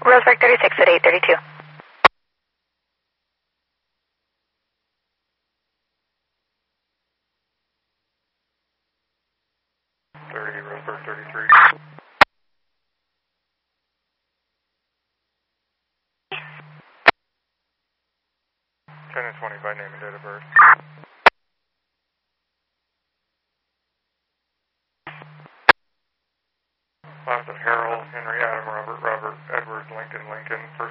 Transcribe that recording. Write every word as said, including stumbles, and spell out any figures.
Roseburg thirty-six at eight thirty-two. thirty, Roseburg thirty-three. ten and twenty by name and date of birth. Last of Harold, Henry, Adam, Robert, Robert, Edward, Lincoln, Lincoln,